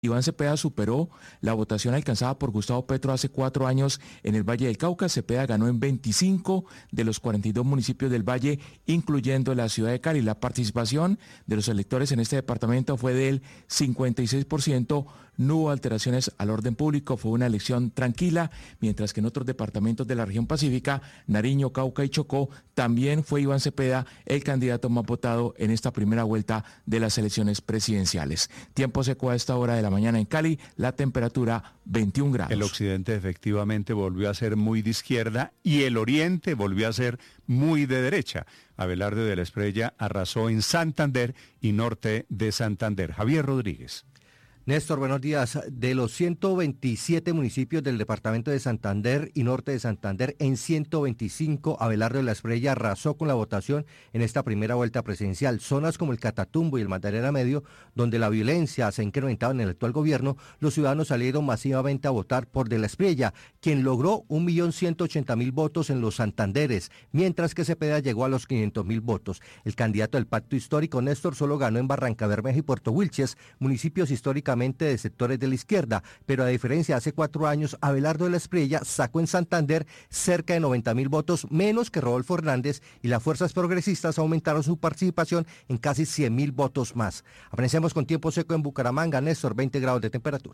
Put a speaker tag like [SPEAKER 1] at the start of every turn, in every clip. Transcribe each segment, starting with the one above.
[SPEAKER 1] Iván Cepeda superó la votación alcanzada por Gustavo Petro hace 4 años en el Valle del Cauca. Cepeda ganó en 25 de los 42 municipios del Valle, incluyendo la ciudad de Cali. La participación de los electores en este departamento fue del 56%. No hubo alteraciones al orden público, fue una elección tranquila, mientras que en otros departamentos de la región pacífica, Nariño, Cauca y Chocó, también fue Iván Cepeda el candidato más votado en esta primera vuelta de las elecciones presidenciales. Tiempo seco a esta hora de la mañana en Cali, la temperatura 21 grados.
[SPEAKER 2] El occidente efectivamente volvió a ser muy de izquierda y el oriente volvió a ser muy de derecha. Abelardo de la Espriella arrasó en Santander y norte de Santander. Javier Rodríguez.
[SPEAKER 3] Néstor, buenos días. De los 127 municipios del departamento de Santander y norte de Santander, en 125, Abelardo de la Espriella arrasó con la votación en esta primera vuelta presidencial. Zonas como el Catatumbo y el Magdalena Medio, donde la violencia se ha incrementado en el actual gobierno, los ciudadanos salieron masivamente a votar por de la Espriella, quien logró 1.180.000 votos en los Santanderes, mientras que Cepeda llegó a los 500.000 votos. El candidato del Pacto Histórico, Néstor, solo ganó en Barrancabermeja y Puerto Wilches, municipios históricamente de sectores de la izquierda, pero a diferencia de hace 4 años, Abelardo de la Espriella sacó en Santander cerca de 90.000 votos menos que Rodolfo Hernández y las fuerzas progresistas aumentaron su participación en casi 100.000 votos más. Amanecemos con tiempo seco en Bucaramanga, Néstor, 20 grados de temperatura.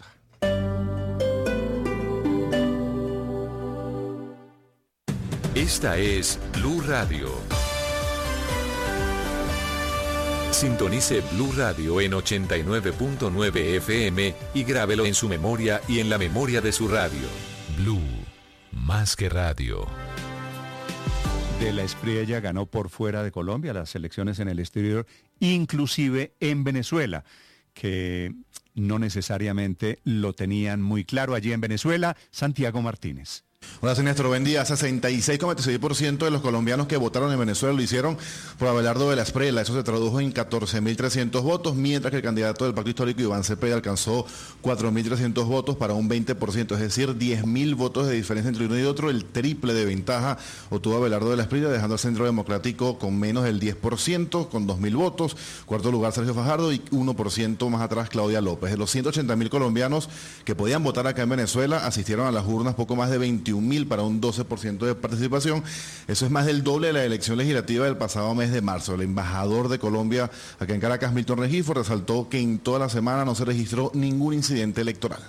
[SPEAKER 4] Esta es Blue Radio. Sintonice Blue Radio en 89.9 FM y grábelo en su memoria y en la memoria de su radio. Blue, más que radio.
[SPEAKER 2] De la Espriella ganó por fuera de Colombia las elecciones en el exterior, inclusive en Venezuela, que no necesariamente lo tenían muy claro allí en Venezuela. Santiago Martínez.
[SPEAKER 5] Hola, Néstor, buen día. 66,6% de los colombianos que votaron en Venezuela lo hicieron por Abelardo de la Espriella. Eso se tradujo en 14.300 votos, mientras que el candidato del Pacto Histórico, Iván Cepeda, alcanzó 4.300 votos para un 20%, es decir, 10.000 votos de diferencia entre uno y otro. El triple de ventaja obtuvo Abelardo de la Espriella, dejando al Centro Democrático con menos del 10%, con 2.000 votos. Cuarto lugar, Sergio Fajardo, y 1% más atrás, Claudia López. De los 180.000 colombianos que podían votar acá en Venezuela, asistieron a las urnas poco más de 21.000 para un 12% de participación. Eso es más del doble de la elección legislativa del pasado mes de marzo. El embajador de Colombia acá en Caracas, Milton Regifo, resaltó que en toda la semana no se registró ningún incidente electoral.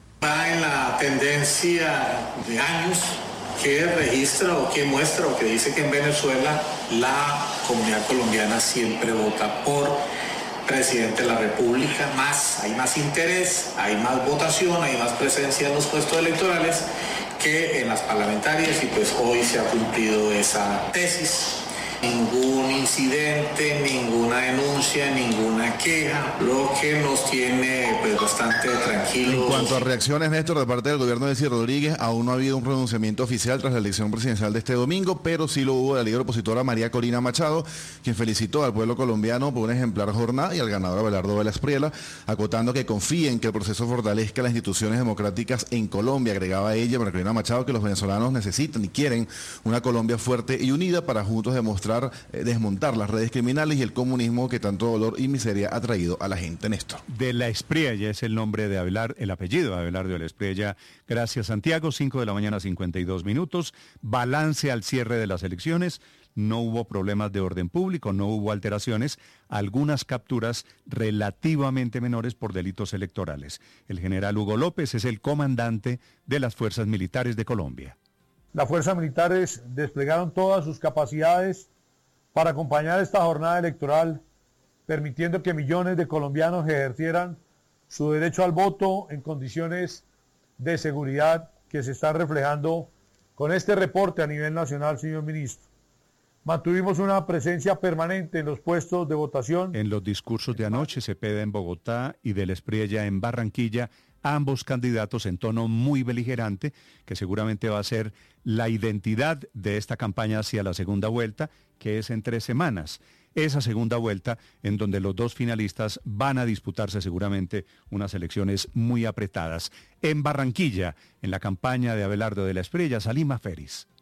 [SPEAKER 6] Va en la tendencia de años que registra o que muestra o que dice que en Venezuela la comunidad colombiana siempre vota por presidente de la República. Hay más interés, hay más votación, hay más presencia en los puestos electorales que en las parlamentarias, y pues hoy se ha cumplido esa tesis. Ningún incidente, ninguna denuncia, ninguna queja, lo que nos tiene pues bastante tranquilos.
[SPEAKER 5] En cuanto a reacciones, Néstor, de parte del gobierno de Ciro Rodríguez, aún no ha habido un pronunciamiento oficial tras la elección presidencial de este domingo, pero sí lo hubo de la líder opositora María Corina Machado, quien felicitó al pueblo colombiano por una ejemplar jornada y al ganador Abelardo de la Espriella, acotando que confíen que el proceso fortalezca las instituciones democráticas en Colombia. Agregaba ella, María Corina Machado, que los venezolanos necesitan y quieren una Colombia fuerte y unida para juntos desmontar las redes criminales y el comunismo que tanto dolor y miseria ha traído a la gente, Néstor.
[SPEAKER 2] De la Espriella es el nombre de Abelardo, el apellido de Abelardo de la Espriella. Gracias, Santiago. 5 de la mañana, 52 minutos. Balance al cierre de las elecciones. No hubo problemas de orden público, no hubo alteraciones, algunas capturas relativamente menores por delitos electorales. El general Hugo López es el comandante de las Fuerzas Militares de Colombia.
[SPEAKER 7] Las fuerzas militares desplegaron todas sus capacidades para acompañar esta jornada electoral, permitiendo que millones de colombianos ejercieran su derecho al voto en condiciones de seguridad que se están reflejando con este reporte a nivel nacional, señor ministro. Mantuvimos una presencia permanente en los puestos de votación.
[SPEAKER 2] En los discursos de anoche, Cepeda en Bogotá y de la Espriella en Barranquilla, ambos candidatos en tono muy beligerante, que seguramente va a ser la identidad de esta campaña hacia la segunda vuelta, que es en 3 semanas. Esa segunda vuelta en donde los dos finalistas van a disputarse seguramente unas elecciones muy apretadas. En Barranquilla, en la campaña de Abelardo de la Espriella, Salima Feris.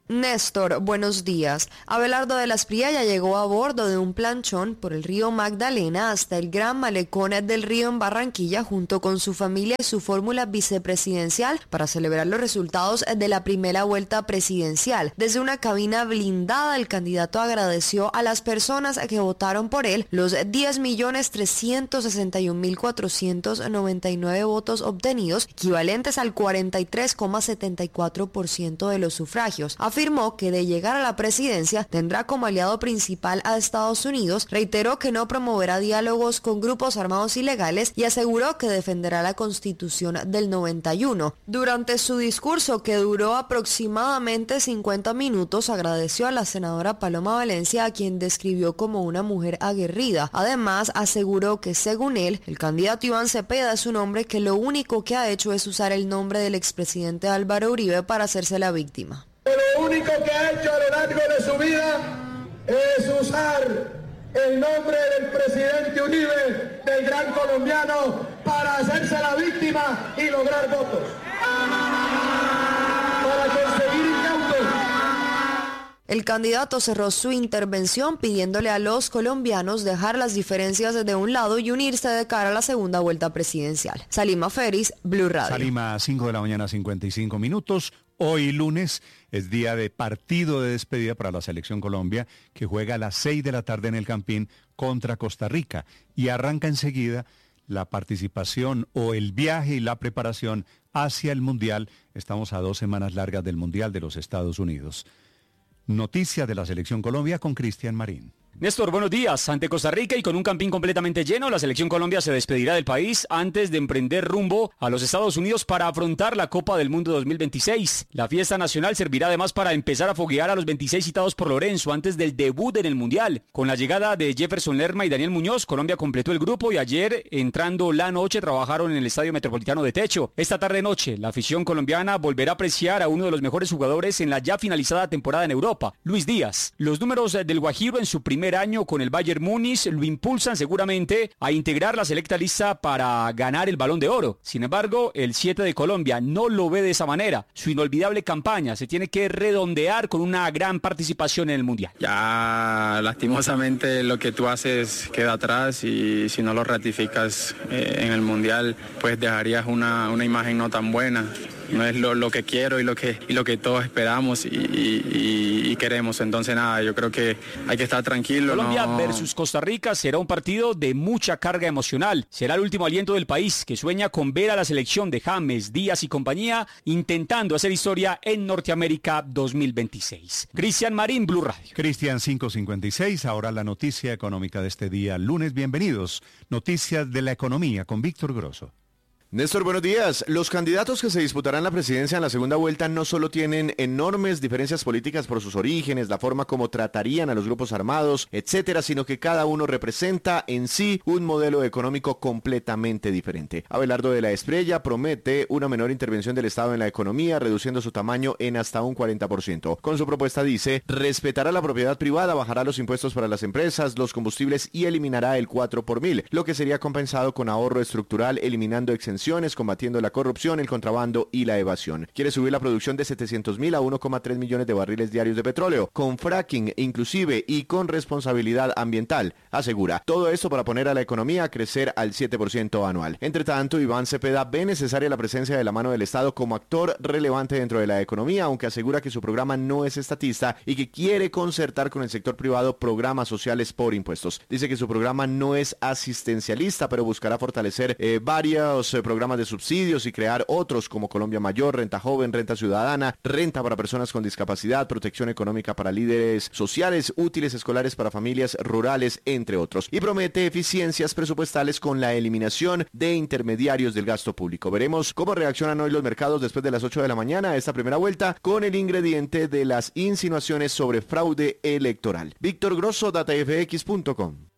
[SPEAKER 8] Néstor, buenos días. Abelardo de la Espriella ya llegó a bordo de un planchón por el río Magdalena hasta el Gran Malecón del río en Barranquilla junto con su familia y su fórmula vicepresidencial para celebrar los resultados de la primera vuelta presidencial. Desde una cabina blindada, el candidato agradeció a las personas que votaron por él los 10.361.499 votos obtenidos, equivalentes al 43,74% de los sufragios. Afirmó que de llegar a la presidencia tendrá como aliado principal a Estados Unidos, reiteró que no promoverá diálogos con grupos armados ilegales y aseguró que defenderá la Constitución del 91. Durante su discurso, que duró aproximadamente 50 minutos, agradeció a la senadora Paloma Valencia, a quien describió como una mujer aguerrida. Además, aseguró que según él, el candidato Iván Cepeda es un hombre que lo único que ha hecho es usar el nombre del expresidente Álvaro Uribe para hacerse la víctima.
[SPEAKER 9] Lo único que ha hecho a lo largo de su vida es usar el nombre del presidente Uribe, del gran colombiano, para hacerse la víctima y lograr votos, para conseguir incautos.
[SPEAKER 8] El candidato cerró su intervención pidiéndole a los colombianos dejar las diferencias de un lado y unirse de cara a la segunda vuelta presidencial. Salima Feris, Blue Radio.
[SPEAKER 2] Salima, 5 de la mañana, 55 minutos. Hoy lunes es día de partido de despedida para la Selección Colombia, que juega a las 6 de la tarde en el Campín contra Costa Rica. Y arranca enseguida la participación o el viaje y la preparación hacia el Mundial. Estamos a 2 semanas largas del Mundial de los Estados Unidos. Noticias de la Selección Colombia con Cristian Marín.
[SPEAKER 10] Néstor, buenos días. Ante Costa Rica y con un Campín completamente lleno, la Selección Colombia se despedirá del país antes de emprender rumbo a los Estados Unidos para afrontar la Copa del Mundo 2026. La fiesta nacional servirá además para empezar a foguear a los 26 citados por Lorenzo antes del debut en el Mundial. Con la llegada de Jefferson Lerma y Daniel Muñoz, Colombia completó el grupo y ayer, entrando la noche, trabajaron en el Estadio Metropolitano de Techo. Esta tarde-noche, la afición colombiana volverá a apreciar a uno de los mejores jugadores en la ya finalizada temporada en Europa, Luis Díaz. Los números del Guajiro en su primer año con el Bayern Múnich lo impulsan seguramente a integrar la selecta lista para ganar el Balón de Oro. Sin embargo, el 7 de Colombia no lo ve de esa manera. Su inolvidable campaña se tiene que redondear con una gran participación en el Mundial.
[SPEAKER 11] Ya lastimosamente lo que tú haces queda atrás y si no lo ratificas en el Mundial, pues dejarías una imagen no tan buena. No es lo que quiero y lo que todos esperamos y queremos. Entonces nada, yo creo que hay que estar tranquilo.
[SPEAKER 10] Colombia versus Costa Rica será un partido de mucha carga emocional. Será el último aliento del país, que sueña con ver a la selección de James, Díaz y compañía intentando hacer historia en Norteamérica 2026. Cristian Marín, Blue Radio.
[SPEAKER 2] Cristian, 5:56. Ahora la noticia económica de este día lunes. Bienvenidos. Noticias de la economía con Víctor Grosso.
[SPEAKER 12] Néstor, buenos días. Los candidatos que se disputarán la presidencia en la segunda vuelta no solo tienen enormes diferencias políticas por sus orígenes, la forma como tratarían a los grupos armados, etcétera, sino que cada uno representa en sí un modelo económico completamente diferente. Abelardo de la Espriella promete una menor intervención del Estado en la economía, reduciendo su tamaño en hasta un 40%. Con su propuesta dice, respetará la propiedad privada, bajará los impuestos para las empresas, los combustibles y eliminará el 4 por mil, lo que sería compensado con ahorro estructural, eliminando exenciones, combatiendo la corrupción, el contrabando y la evasión. Quiere subir la producción de 700.000 a 1,3 millones de barriles diarios de petróleo, con fracking inclusive y con responsabilidad ambiental, asegura. Todo esto para poner a la economía a crecer al 7% anual. Entre tanto, Iván Cepeda ve necesaria la presencia de la mano del Estado como actor relevante dentro de la economía, aunque asegura que su programa no es estatista y que quiere concertar con el sector privado programas sociales por impuestos. Dice que su programa no es asistencialista, pero buscará fortalecer varios programas de subsidios y crear otros como Colombia Mayor, Renta Joven, Renta Ciudadana, Renta para Personas con Discapacidad, Protección Económica para Líderes Sociales, Útiles Escolares para Familias Rurales, entre otros. Y promete eficiencias presupuestales con la eliminación de intermediarios del gasto público. Veremos cómo reaccionan hoy los mercados después de las 8 de la mañana a esta primera vuelta con el ingrediente de las insinuaciones sobre fraude electoral. Víctor Grosso, datafx.com.